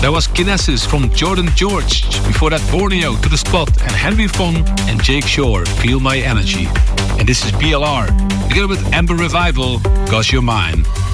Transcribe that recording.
That was Kinesis from Jordan George. Before that, Borneo, To The Spot, and Henry Fon and Jake Shore, Feel My Energy. And this is BLR, together with Amber Revival, 'Cause You're Mine.